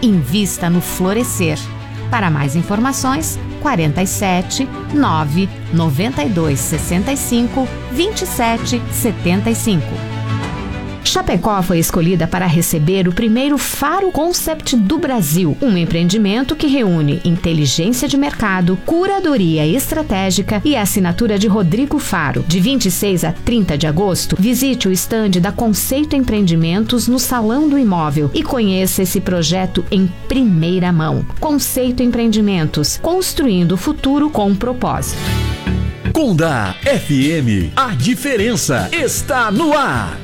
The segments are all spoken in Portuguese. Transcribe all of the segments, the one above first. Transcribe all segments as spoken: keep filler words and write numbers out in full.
Invista no Florescer. Para mais informações, quarenta e sete, nove, noventa e dois, sessenta e cinco, vinte e sete, setenta e cinco. Chapecó foi escolhida para receber o primeiro Faro Concept do Brasil, um empreendimento que reúne inteligência de mercado, curadoria estratégica e assinatura de Rodrigo Faro. De vinte e seis a trinta de agosto, visite o estande da Conceito Empreendimentos no Salão do Imóvel e conheça esse projeto em primeira mão. Conceito Empreendimentos, construindo o futuro com propósito. Conda F M, a diferença está no ar.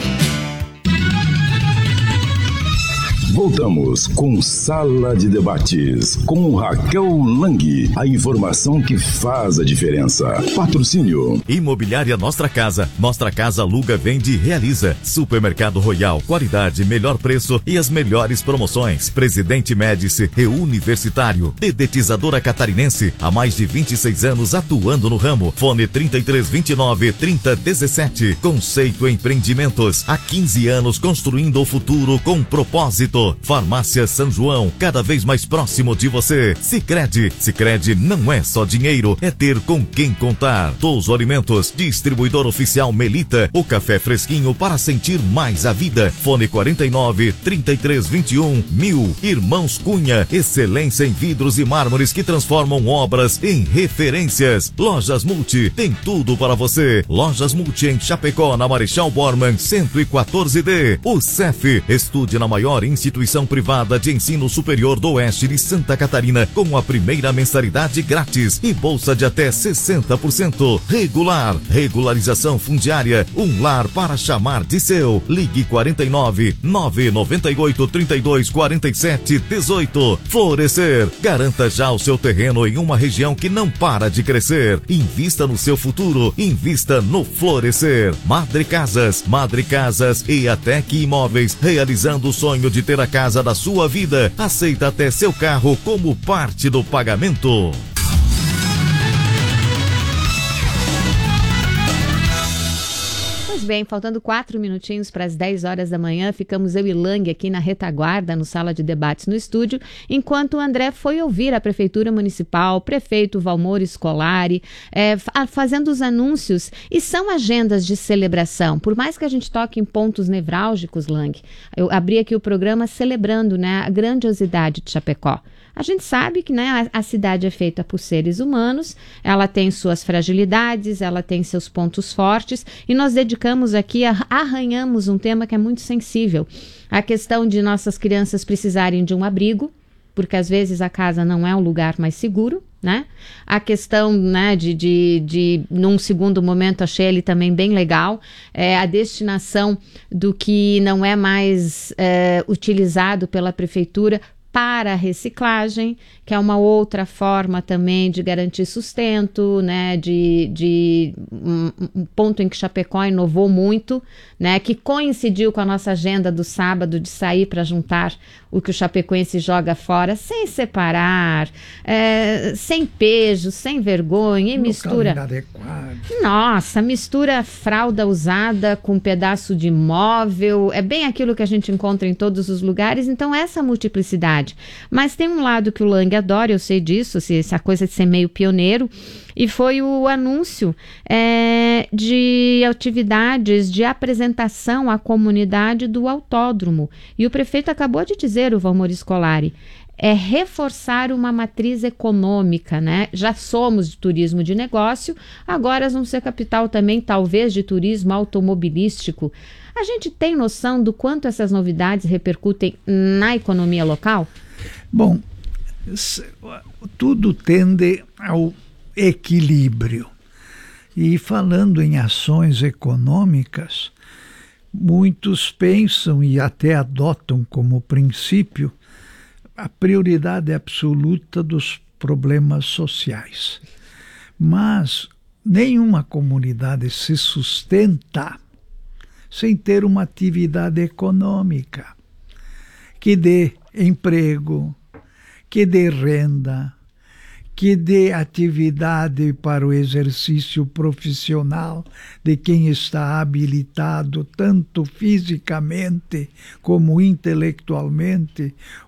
Voltamos com Sala de Debates, com Raquel Lang. A informação que faz a diferença. Patrocínio. Imobiliária Nostra Casa. Nostra Casa aluga, vende e realiza. Supermercado Royal. Qualidade, melhor preço e as melhores promoções. Presidente Médici e Universitário. Dedetizadora Catarinense. Há mais de vinte e seis anos atuando no ramo. Fone trinta e três, vinte e nove, trinta, dezessete. Conceito Empreendimentos. Há quinze anos construindo o futuro com propósito. Farmácia São João, cada vez mais próximo de você. Sicredi, Sicredi não é só dinheiro, é ter com quem contar. Touso Alimentos, distribuidor oficial Melita, o café fresquinho para sentir mais a vida. Fone quarenta e nove, trinta e três, vinte e um, mil. Irmãos Cunha, excelência em vidros e mármores que transformam obras em referências. Lojas Multi, tem tudo para você. Lojas Multi em Chapecó, na Marechal Bormann, cento e quatorze D. O C E F, estude na maior instituição Instituição privada de ensino superior do oeste de Santa Catarina, com a primeira mensalidade grátis e bolsa de até sessenta por cento. Regular, regularização fundiária, um lar para chamar de seu. Ligue quarenta e nove, nove nove oito, trinta e dois, quarenta e sete, dezoito. Florescer, garanta já o seu terreno em uma região que não para de crescer. Invista no seu futuro, invista no Florescer. Madre Casas, Madre Casas e Atec Imóveis, realizando o sonho de ter a casa da sua vida. Aceita até seu carro como parte do pagamento. Pois bem, faltando quatro minutinhos para as dez horas da manhã, ficamos eu e Lang aqui na retaguarda, no Sala de Debates no estúdio, enquanto o André foi ouvir a Prefeitura Municipal, o prefeito Valmor Scolari, é, fazendo os anúncios, e são agendas de celebração. Por mais que a gente toque em pontos nevrálgicos, Lang, eu abri aqui o programa celebrando, né, a grandiosidade de Chapecó. A gente sabe que, né, a, a cidade é feita por seres humanos, ela tem suas fragilidades, ela tem seus pontos fortes, e nós dedicamos aqui, a, arranhamos um tema que é muito sensível. A questão de nossas crianças precisarem de um abrigo, porque às vezes a casa não é um lugar mais seguro, né? A questão, né, de, de, de, num segundo momento, achei ele também bem legal, é, a destinação do que não é mais é, utilizado pela prefeitura para a reciclagem, que é uma outra forma também de garantir sustento, né, de, de um, um ponto em que Chapecó inovou muito, né, que coincidiu com a nossa agenda do sábado de sair para juntar o que o chapecoense joga fora, sem separar, é, sem pejo, sem vergonha, e no mistura... Nossa, mistura fralda usada com um pedaço de móvel, é bem aquilo que a gente encontra em todos os lugares, então essa multiplicidade. Mas tem um lado que o Lang adora, eu sei disso, essa coisa de ser meio pioneiro, e foi o anúncio é, de atividades de apresentação à comunidade do autódromo. E o prefeito acabou de dizer, o Valmor Scolari, é reforçar uma matriz econômica, né? Já somos de turismo de negócio, agora vamos ser capital também, talvez, de turismo automobilístico. A gente tem noção do quanto essas novidades repercutem na economia local? Bom, tudo tende ao equilíbrio. E falando em ações econômicas, muitos pensam e até adotam como princípio a prioridade absoluta dos problemas sociais. Mas nenhuma comunidade se sustenta sem ter uma atividade econômica que dê emprego, que dê renda, que dê atividade para o exercício profissional de quem está habilitado, tanto fisicamente como intelectualmente,